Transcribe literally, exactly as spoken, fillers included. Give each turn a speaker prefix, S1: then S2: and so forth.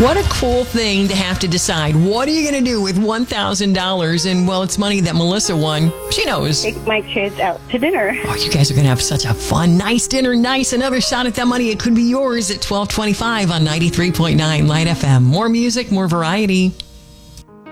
S1: What a cool thing to have to decide. What are you going to do with one thousand dollars? And, well, it's money that Melissa won. She knows.
S2: Take my kids out to dinner.
S1: Oh, you guys are going to have such a fun, nice dinner. Nice. Another shot at that money. It could be yours at twelve twenty-five on ninety-three point nine Light F M. More music, more variety.